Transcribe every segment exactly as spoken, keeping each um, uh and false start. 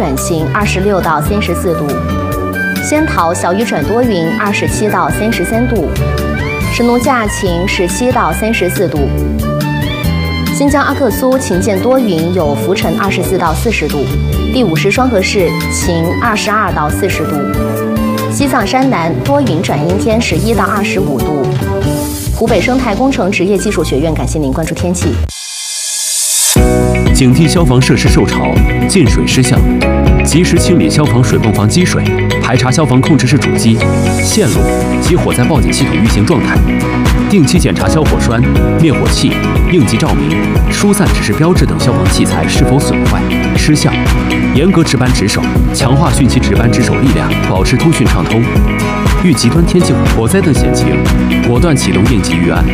转晴，二十六到三十四度；仙桃小雨转多云，二十七到三十三度；神农架晴，十七到三十四度；新疆阿克苏晴见多云，有浮尘，二十四到四十度；第五市双河市晴，二十二到四十度；西藏山南多云转阴天，十一到二十五度。湖北生态工程职业技术学院，感谢您关注天气。 警惕消防设施受潮、进水失效，及时清理消防水泵房积水，排查消防控制室主机、线路及火灾报警系统运行状态，定期检查消火栓、灭火器、应急照明、疏散指示标志等消防器材是否损坏、失效，严格值班值守，强化汛期值班值守力量，保持通讯畅通。遇极端天气、火灾等险情，果断启动应急预案。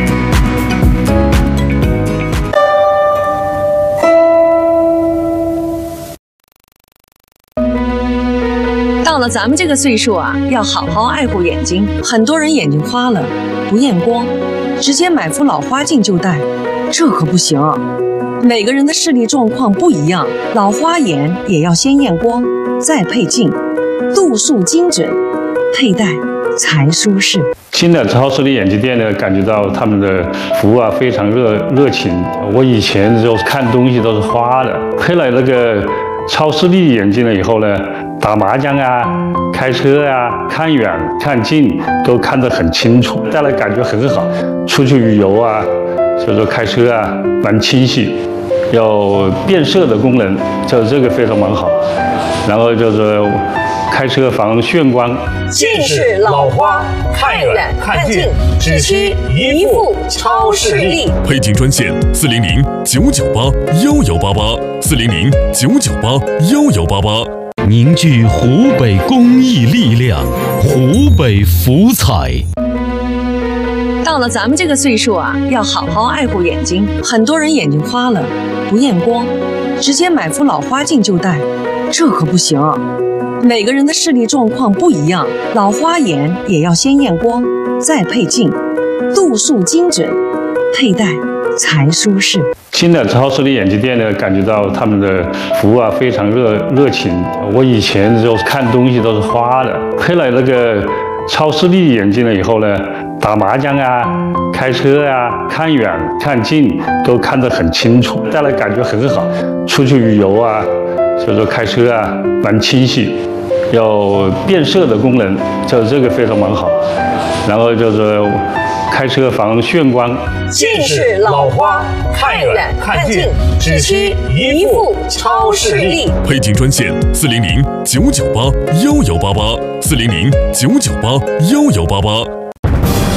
到了咱们这个岁数啊，要好好爱护眼睛。很多人眼睛花了，不验光，直接买副老花镜就戴，这可不行。每个人的视力状况不一样，老花眼也要先验光，再配镜，度数精准，佩戴才舒适。 新的超视力眼镜店呢，感觉到他们的服务啊非常热热情。我以前就看东西都是花的，配了那个超视力眼镜了以后呢，打麻将啊、开车啊、看远看近都看得很清楚，戴了感觉很好。出去旅游啊，所以说开车啊蛮清晰，有变色的功能，就这个非常蛮好。然后就是开车防眩光。 近视、老花、看远看近，只需一副超视力。 配镜专线：四零零九九八幺幺八八，四零零九九八幺幺八八。 凝聚湖北公益力量，湖北福彩。 到了咱们这个岁数啊，要好好爱护眼睛。很多人眼睛花了，不验光，直接买副老花镜就戴，这可不行。每个人的视力状况不一样，老花眼也要先验光，再配镜，度数精准，佩戴才舒适。 新的超视力眼镜店呢，感觉到他们的服务啊非常热热情。我以前就看东西都是花的，配了那个超视力眼镜了以后呢，打麻将啊、开车啊、看远看近都看得很清楚，戴了感觉很好。出去旅游啊，所以说开车啊蛮清晰，有变色的功能，就这个非常蛮好。然后就是开车防眩光。 近视、老花、看远看近，只需一副超视力。 配镜专线：四零零九九八幺幺八八，四零零九九八幺幺八八。